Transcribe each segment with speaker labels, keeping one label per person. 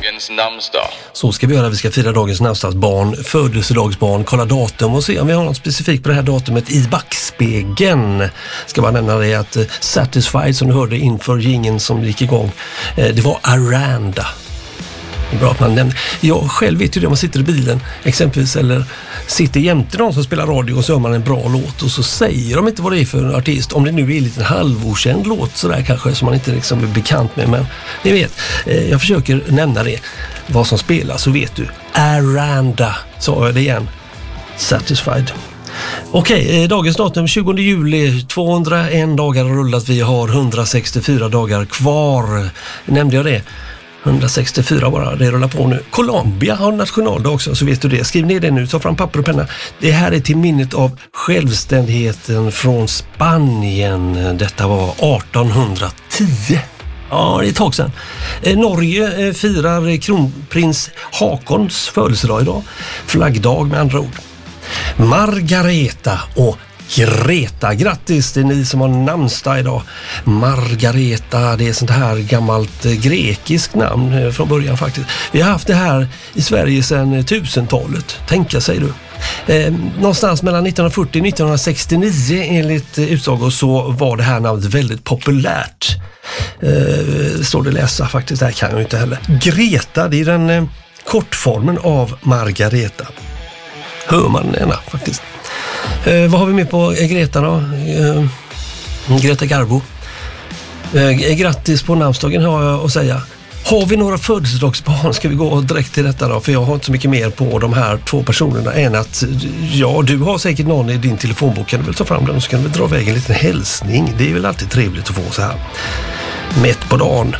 Speaker 1: dagens namnsdag.
Speaker 2: Så ska vi göra, vi ska fira dagens namnsdagsbarn, födelsedagsbarn, kolla datum och se om vi har något specifikt på det här datumet i backspegeln. Ska bara nämna det att Satisfied som du hörde inför jingeln som gick igång, det var Aranda. Bra att man nämner. Jag själv vet ju det, om man sitter i bilen exempelvis eller sitter jämte någon som spelar radio och så hör man en bra låt och så säger de inte vad det är för en artist, om det nu är en liten halvokänd låt sådär kanske som man inte liksom är bekant med, men ni vet, jag försöker nämna det, vad som spelas, så vet du. Aranda, sa jag det igen. Satisfied. Okej, dagens datum 20 juli, 201 dagar har rullat, vi har 164 dagar kvar, nämnde jag det? 164 bara, det rullar på nu. Colombia har nationaldag också, så vet du det. Skriv ner det nu, ta fram papper och penna. Det här är till minnet av självständigheten från Spanien. Detta var 1810. Ja, det är ett tag sedan. Norge firar kronprins Hakons födelsedag idag. Flaggdag med andra ord. Margareta och Greta, grattis, det är ni som har namnsdag idag. Margareta, det är sånt här gammalt grekiskt namn från början faktiskt. Vi har haft det här i Sverige sedan 1000-talet, tänka sig du. Någonstans mellan 1940 och 1969 enligt utsagor så var det här namnet väldigt populärt. Står det läsa faktiskt, det här kan jag inte heller. Greta, det är den kortformen av Margareta. Hör man den ena faktiskt. Vad har vi med på Greta då? Greta Garbo. Grattis på namnsdagen har jag att säga. Har vi några födelsedagsbarn? Ska vi gå direkt till detta då? För jag har inte så mycket mer på de här två personerna än att, ja, du har säkert någon i din telefonbok. Kan du väl ta fram den och så kan du väl dra iväg en liten hälsning. Det är väl alltid trevligt att få så här. Mätt på dagen.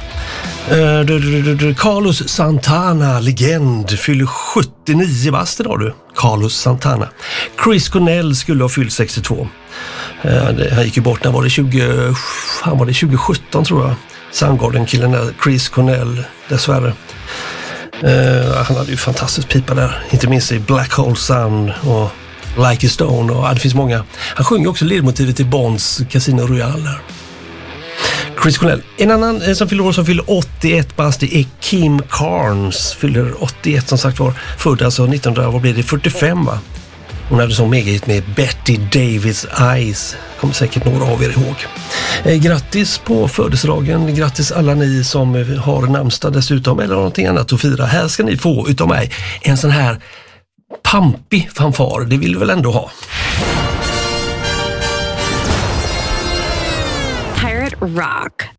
Speaker 2: Carlos Santana, legend, fyller 79 bast idag du. Carlos Santana. Chris Cornell skulle ha fyllt 62. Han gick ju bort när var det 2017 tror jag. Soundgarden-killen där, Chris Cornell, dessvärre. Han hade ju fantastiskt pipa där. Inte minst i Black Hole Sun och Like a Stone. Och det finns många. Han sjunger också ledmotivet till Bonds Casino Royale. Chris Cornell. En annan som fyller 81 bast är Kim Carnes. Fyller 81 som sagt var. Född alltså 1945 va? Hon hade så megahit med Betty Davis Eyes. Kommer säkert några av er ihåg. Grattis på födelsedagen. Grattis alla ni som har namnsdag dessutom eller någonting annat att fira. Här ska ni få utav mig en sån här pampig fanfar. Det vill vi väl ändå ha.
Speaker 3: Pirate Rock.